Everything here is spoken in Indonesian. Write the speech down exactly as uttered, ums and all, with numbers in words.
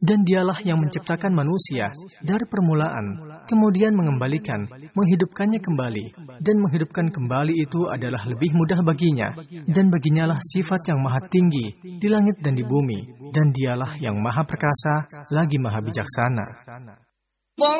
Dan dialah yang menciptakan manusia dari permulaan, kemudian mengembalikan, menghidupkannya kembali. Dan menghidupkan kembali itu adalah lebih mudah baginya. Dan baginya lah sifat yang maha tinggi di langit dan di bumi. Dan dialah yang maha perkasa, lagi maha bijaksana.